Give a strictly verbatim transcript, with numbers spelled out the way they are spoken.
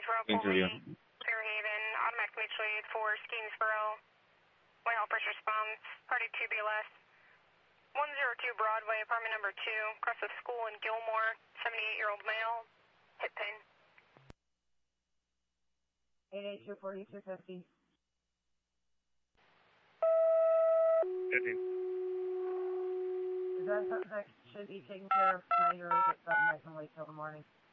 Interview. Fairhaven, automatic mutual aid for Skenesboro. Whitehall first response, party two B L S. one oh two Broadway, apartment number two, across the school in Gilmore, seventy-eight-year-old male, hip pain. eight eight two four two fifty. fifteen. Is that something that should be taken care of tonight, or is it something that can wait till the morning?